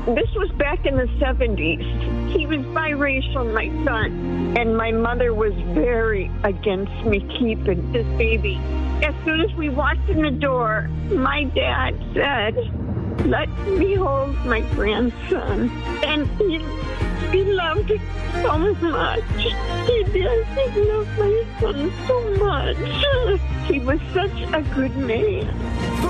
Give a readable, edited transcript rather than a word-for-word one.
This was back in the 70s. He was biracial, my son, and my mother was very against me keeping this baby. As soon as we walked in the door, my dad said, "Let me hold my grandson." And he loved it so much. He did. He loved my son so much. He was such a good man.